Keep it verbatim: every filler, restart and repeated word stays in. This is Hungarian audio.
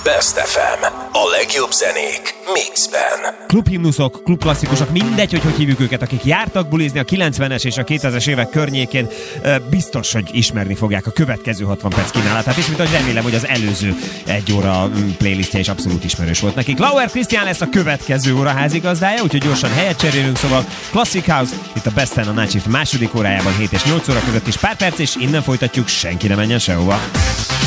Best ef em. A legjobb zenék mixben. Klubhimnuszok, klubklasszikusok, mindegy, hogy hogy hívjuk őket, akik jártak bulizni a kilencvenes és a kétezres évek környékén, biztos, hogy ismerni fogják a következő hatvan perc kínálatát, és mint ahogy remélem, hogy az előző egy óra playlistje is abszolút ismerős volt nekik. Lauer Krisztián lesz a következő óra házigazdája, úgyhogy gyorsan helyet cserélünk, szóval Classic House, itt a Best of a Night Shift második órájában hét és nyolc óra között is pár perc, és innen folytatjuk, senki ne menjen sehova.